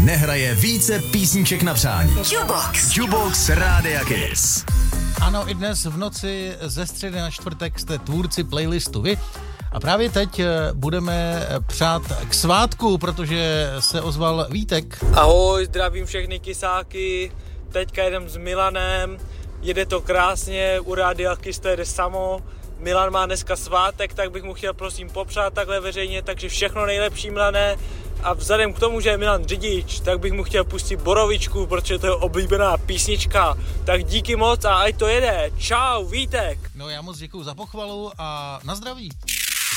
nehraje více písniček na přání. Jukebox Rádia Kiss. Ano, i dnes v noci ze středy na čtvrtek jste tvůrci playlistu vy. A právě teď budeme přát k svátku, protože se ozval Vítek. Ahoj, zdravím všechny kysáky. Teďka jedem s Milanem. Jede to krásně, u Rádia Kiss to jede samo. Milan má dneska svátek, tak bych mu chtěl prosím popřát takhle veřejně, takže všechno nejlepší, Milane. A vzhledem k tomu, že je Milan řidič, tak bych mu chtěl pustit Borovičku, protože to je oblíbená písnička. Tak díky moc a ať to jede. Čau, Vítek. No já moc děkuju za pochvalu a na zdraví.